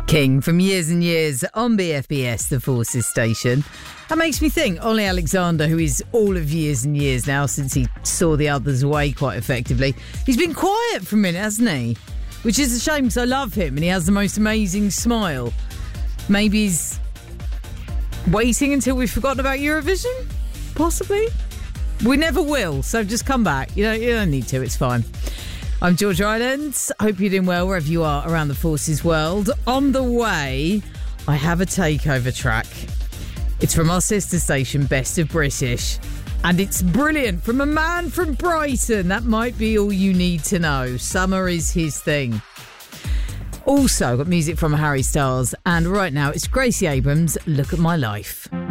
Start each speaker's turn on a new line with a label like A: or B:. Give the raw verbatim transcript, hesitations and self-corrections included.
A: King from Years and Years on B F B S, the Forces station. That makes me think, Ollie Alexander, who is all of Years and Years now since he saw the others away quite effectively, he's been quiet for a minute, hasn't he? Which is a shame because I love him and he has the most amazing smile. Maybe he's waiting until we've forgotten about Eurovision? Possibly? We never will, so just come back. You don't, you don't need to, it's fine. I'm Georgia Islands. Hope you're doing well wherever you are around the Forces world. On the way, I have a takeover track. It's from our sister station, Best of British. And it's brilliant from a man from Brighton. That might be all you need to know. Summer is his thing. Also, got music from Harry Styles. And right now, it's Gracie Abrams, Look at My Life.